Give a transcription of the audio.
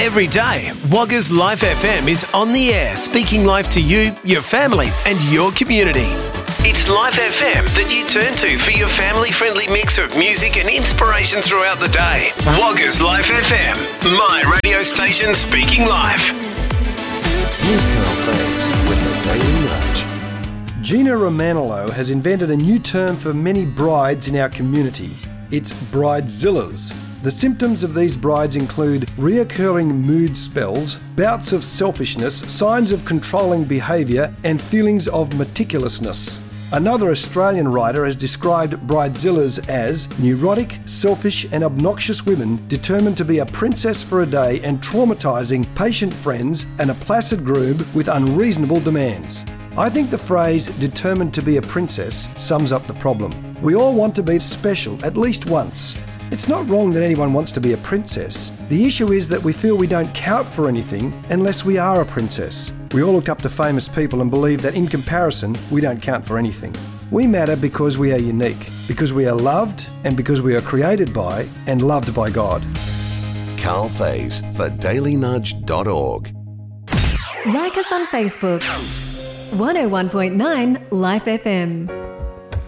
Every day, Wagga's Life FM is on the air, speaking life to you, your family and your community. It's Life FM that you turn to for your family-friendly mix of music and inspiration throughout the day. Wagga's Life FM, my radio station speaking life. Here's Carl Faze with the Daily Nudge. Gina Romanello has invented a new term for many brides in our community. It's bridezillas. The symptoms of these brides include reoccurring mood spells, bouts of selfishness, signs of controlling behaviour, and feelings of meticulousness. Another Australian writer has described bridezillas as neurotic, selfish and obnoxious women determined to be a princess for a day and traumatising patient friends and a placid groom with unreasonable demands. I think the phrase determined to be a princess sums up the problem. We all want to be special at least once. It's not wrong that anyone wants to be a princess. The issue is that we feel we don't count for anything unless we are a princess. We all look up to famous people and believe that in comparison, we don't count for anything. We matter because we are unique, because we are loved, and because we are created by and loved by God. Carl Faze for dailynudge.org. Like us on Facebook. 101.9 Life FM.